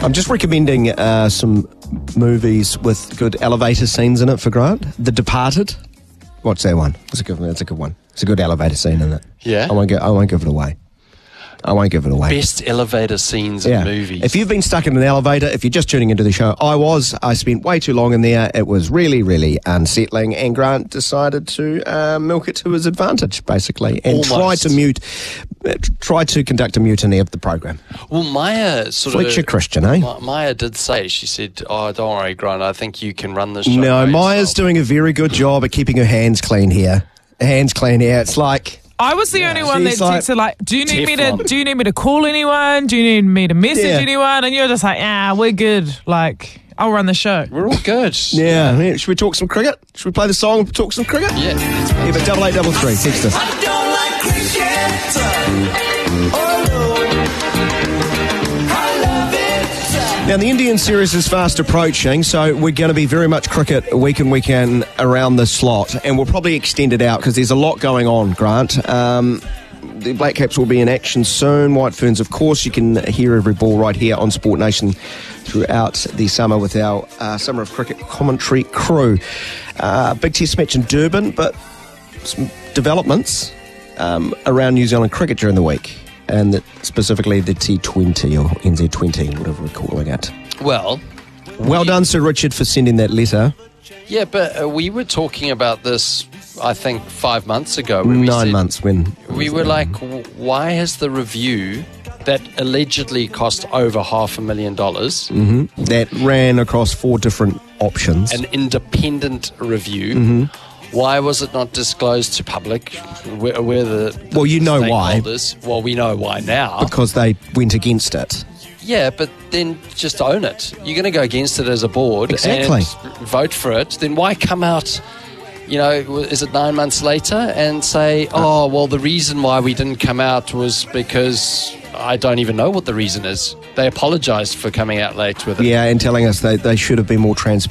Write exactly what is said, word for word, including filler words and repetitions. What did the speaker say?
I'm just recommending uh, some movies with good elevator scenes in it for Grant. The Departed. What's that one? It's a good. It's a good one. It's a good elevator scene in it. Yeah. I won't give. I won't give it away. I won't give it away. Best elevator scenes yeah. in movies. If you've been stuck in an elevator, if you're just tuning into the show, I was. I spent way too long in there. It was really, really unsettling, and Grant decided to uh, milk it to his advantage, basically, and Almost. try to mute, uh, try to conduct a mutiny of the program. Well, Maya sort Fletcher of... Christian, eh? Ma- Maya did say, she said, oh, don't worry, Grant, I think you can run this show. No, by Maya's yourself." doing a very good job at keeping her hands clean here. Hands clean here. It's like... I was the yeah. only one that She's like, texted like, "Do you need Teflon. me to? Do you need me to call anyone? Do you need me to message Yeah. anyone?" And you're just like, "Ah, we're good. Like, I'll run the show." We're all good. Yeah. yeah. Should we talk some cricket? Should we play the song and talk some cricket? Yeah. Yeah, but double eight double three. Text us. I don't like cricket. Oh no. I love it. Now, the Indian series is fast approaching, so we're going to be very much cricket week in, week in around this slot, and we'll probably extend it out because there's a lot going on, Grant. Um, the Black Caps will be in action soon. White Ferns, of course, you can hear every ball right here on Sport Nation throughout the summer with our uh, Summer of Cricket commentary crew. Uh, big test match in Durban, but some developments um, around New Zealand cricket during the week. And that specifically the T twenty or N Z twenty, whatever we're calling it. Well... Well we, done, Sir Richard, for sending that letter. Yeah, but uh, we were talking about this, I think, five months ago. When we Nine said, months when... We were like, w- why has the review that allegedly cost over half a million dollars, Mm-hmm. That ran across four different options. an independent review, Mm-hmm. why was it not disclosed to public? Where, where the, the Well, you know why. stakeholders- Well, we know why now. Because they went against it. Yeah, but then just own it. You're going to go against it as a board Exactly. and vote for it. Then why come out, you know, is it nine months later and say, oh, well, the reason why we didn't come out was because I don't even know what the reason is. They apologised for coming out late with it. Yeah, and telling us they, they should have been more transparent.